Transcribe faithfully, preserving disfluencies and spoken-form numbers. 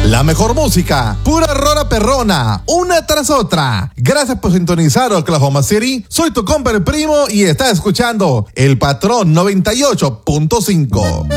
La mejor música, pura rora perrona, una tras otra. Gracias por sintonizar Oklahoma City. Soy tu compa el primo y estás escuchando El Patrón noventa y ocho punto cinco.